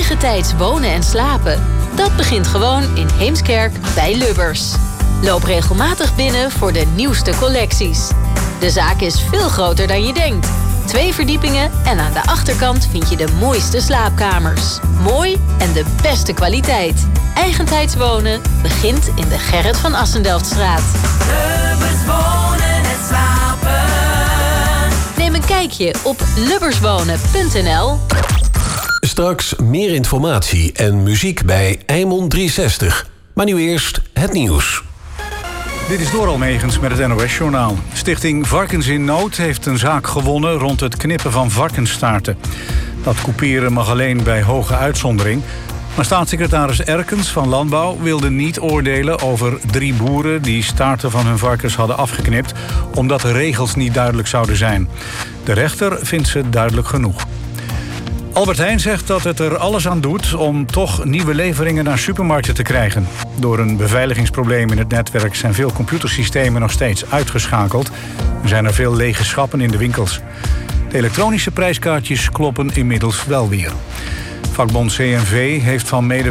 eigentijds wonen en slapen? Dat begint gewoon in Heemskerk bij Lubbers. Loop regelmatig binnen voor de nieuwste collecties. De zaak is veel groter dan je denkt. 2 verdiepingen en aan de achterkant vind je de mooiste slaapkamers. Mooi en de beste kwaliteit. Eigentijds wonen begint in de Gerrit van Assendelftstraat. Lubbers wonen en slapen. Neem een kijkje op lubberswonen.nl. Straks meer informatie en muziek bij Eimond 360. Maar nu eerst het nieuws. Dit is Doral Megens met het NOS-journaal. Stichting Varkens in Nood heeft een zaak gewonnen rond het knippen van varkensstaarten. Dat couperen mag alleen bij hoge uitzondering. Maar staatssecretaris Erkens van Landbouw wilde niet oordelen over 3 boeren die staarten van hun varkens hadden afgeknipt, omdat de regels niet duidelijk zouden zijn. De rechter vindt ze duidelijk genoeg. Albert Heijn zegt dat het er alles aan doet om toch nieuwe leveringen naar supermarkten te krijgen. Door een beveiligingsprobleem in het netwerk zijn veel computersystemen nog steeds uitgeschakeld. Er zijn er veel lege schappen in de winkels. De elektronische prijskaartjes kloppen inmiddels wel weer. Vakbond CNV heeft van